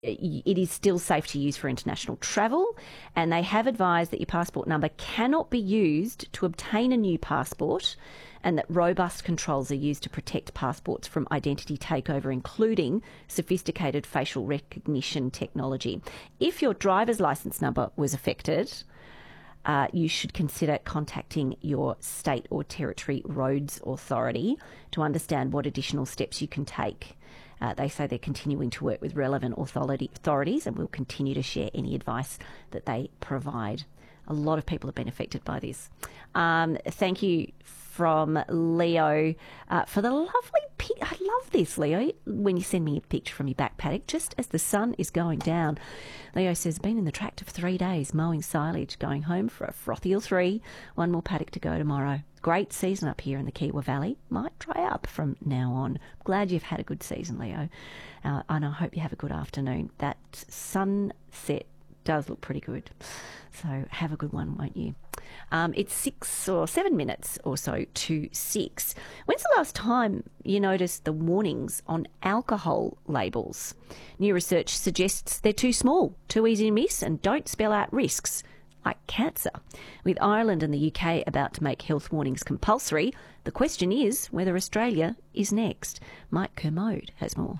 it is still safe to use for international travel, and they have advised that your passport number cannot be used to obtain a new passport, and that robust controls are used to protect passports from identity takeover, including sophisticated facial recognition technology. If your driver's licence number was affected, you should consider contacting your state or territory roads authority to understand what additional steps you can take. They say they're continuing to work with relevant authorities and will continue to share any advice that they provide. A lot of people have been affected by this. Thank you from Leo for the lovely pic. I love this, Leo, when you send me a picture from your back paddock just as the sun is going down. Leo says, been in the tractor for 3 days, mowing silage, going home for a frothy 3. One more paddock to go tomorrow. Great season up here in the Kiewa Valley. Might dry up from now on. Glad you've had a good season, Leo. And I hope you have a good afternoon. That sunset does look pretty good. So have a good one, won't you? It's 6 or 7 minutes or so to 6. When's the last time you noticed the warnings on alcohol labels? New research suggests they're too small, too easy to miss, and don't spell out risks like cancer. With Ireland and the UK about to make health warnings compulsory, the question is whether Australia is next. Mike Kermode has more.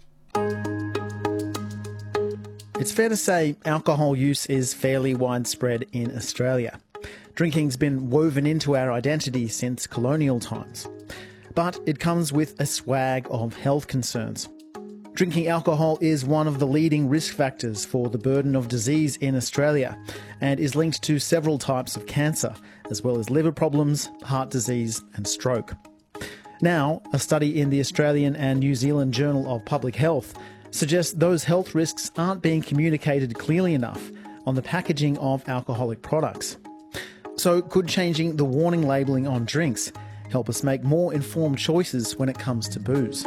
It's fair to say alcohol use is fairly widespread in Australia. Drinking's been woven into our identity since colonial times. But it comes with a swag of health concerns. Drinking alcohol is one of the leading risk factors for the burden of disease in Australia and is linked to several types of cancer, as well as liver problems, heart disease and stroke. Now, a study in the Australian and New Zealand Journal of Public Health suggests those health risks aren't being communicated clearly enough on the packaging of alcoholic products. So could changing the warning labelling on drinks help us make more informed choices when it comes to booze?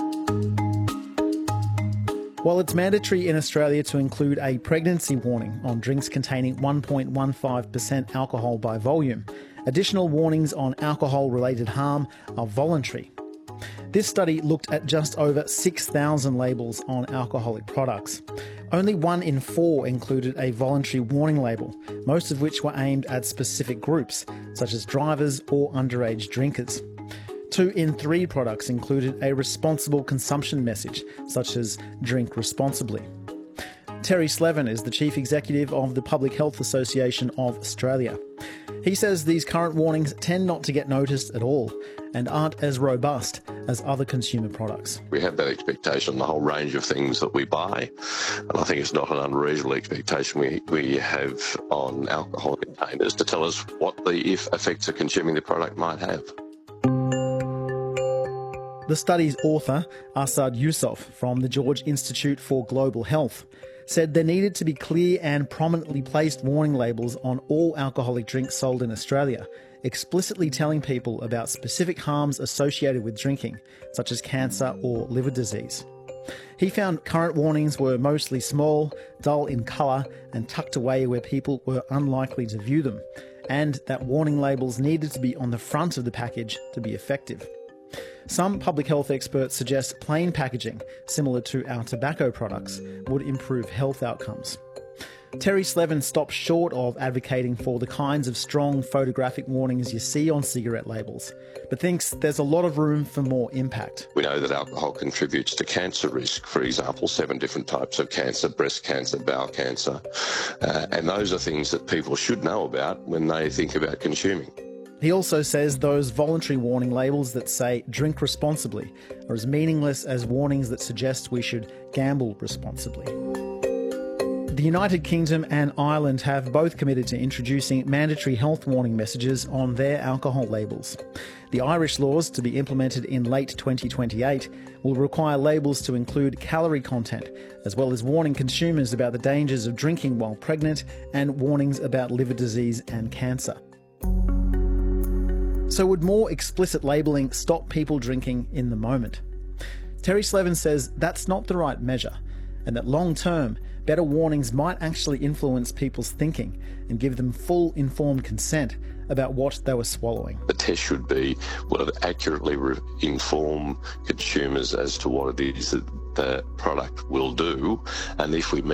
While it's mandatory in Australia to include a pregnancy warning on drinks containing 1.15% alcohol by volume, additional warnings on alcohol-related harm are voluntary. This study looked at just over 6,000 labels on alcoholic products. Only 1 in 4 included a voluntary warning label, most of which were aimed at specific groups, such as drivers or underage drinkers. 2 in 3 products included a responsible consumption message, such as drink responsibly. Terry Slevin is the Chief Executive of the Public Health Association of Australia. He says these current warnings tend not to get noticed at all and aren't as robust as other consumer products. We have that expectation on the whole range of things that we buy, and I think it's not an unreasonable expectation we have on alcohol containers to tell us what the effects of consuming the product might have. The study's author, Asad Yousuf from the George Institute for Global Health, said there needed to be clear and prominently placed warning labels on all alcoholic drinks sold in Australia, explicitly telling people about specific harms associated with drinking, such as cancer or liver disease. He found current warnings were mostly small, dull in colour, and tucked away where people were unlikely to view them, and that warning labels needed to be on the front of the package to be effective. Some public health experts suggest plain packaging, similar to our tobacco products, would improve health outcomes. Terry Slevin stops short of advocating for the kinds of strong photographic warnings you see on cigarette labels, but thinks there's a lot of room for more impact. We know that alcohol contributes to cancer risk, for example, 7 different types of cancer, breast cancer, bowel cancer, and those are things that people should know about when they think about consuming. He also says those voluntary warning labels that say drink responsibly are as meaningless as warnings that suggest we should gamble responsibly. The United Kingdom and Ireland have both committed to introducing mandatory health warning messages on their alcohol labels. The Irish laws, to be implemented in late 2028, will require labels to include calorie content, as well as warning consumers about the dangers of drinking while pregnant and warnings about liver disease and cancer. So would more explicit labelling stop people drinking in the moment? Terry Slevin says that's not the right measure, and that long-term, better warnings might actually influence people's thinking and give them full informed consent about what they were swallowing. The test should be, will it accurately inform consumers as to what it is that the product will do, and if we